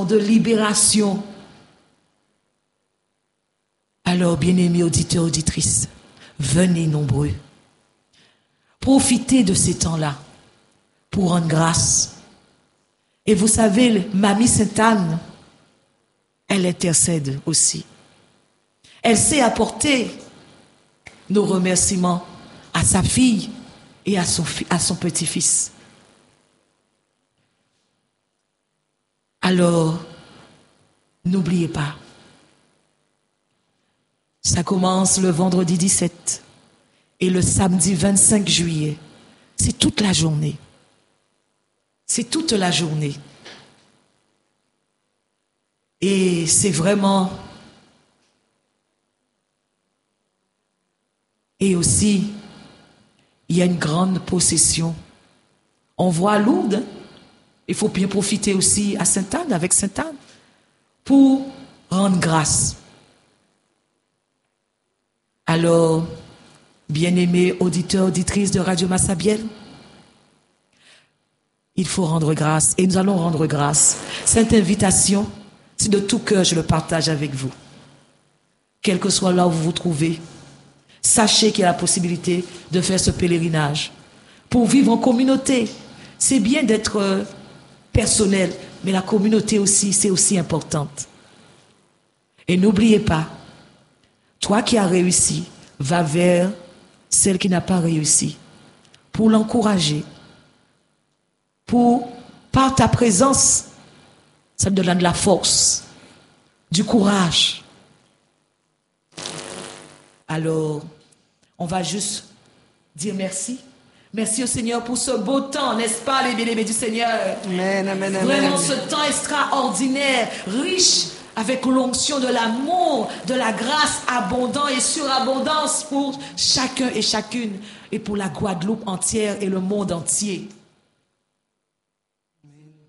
de libération. Alors, bien-aimés auditeurs, auditrices, venez nombreux. Profitez de ces temps-là pour rendre grâce. Et vous savez, Mamie Sainte-Anne, elle intercède aussi. Elle sait apporter nos remerciements à sa fille et à son petit-fils. Alors, n'oubliez pas, ça commence le vendredi 17 et le samedi 25 juillet. C'est toute la journée. C'est toute la journée. Et c'est vraiment... Et aussi, il y a une grande possession. On voit à Lourdes, il faut bien profiter aussi à Sainte-Anne, avec Sainte-Anne, pour rendre grâce. Alors, bien-aimés auditeurs, auditrices de Radio Massabielle, il faut rendre grâce et nous allons rendre grâce. Cette invitation, c'est de tout cœur, je le partage avec vous. Quel que soit là où vous vous trouvez, sachez qu'il y a la possibilité de faire ce pèlerinage pour vivre en communauté. C'est bien d'être personnel, mais la communauté aussi, c'est aussi importante. Et n'oubliez pas, toi qui as réussi, va vers celle qui n'a pas réussi pour l'encourager. Par ta présence, ça me donne de la force, du courage. Alors, on va juste dire merci. Merci au Seigneur pour ce beau temps, n'est-ce pas, les bien-aimés du Seigneur? Amen, amen, amen. Vraiment, ce temps extraordinaire, riche, avec l'onction de l'amour, de la grâce abondante et surabondance pour chacun et chacune, et pour la Guadeloupe entière et le monde entier.